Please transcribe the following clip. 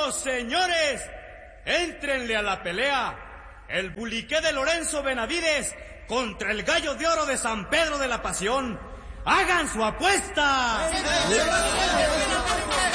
señores, éntrenle a la pelea. El buliqué de Lorenzo Benavides contra el gallo de oro de San Pedro de la Pasión. ¡Hagan su apuesta!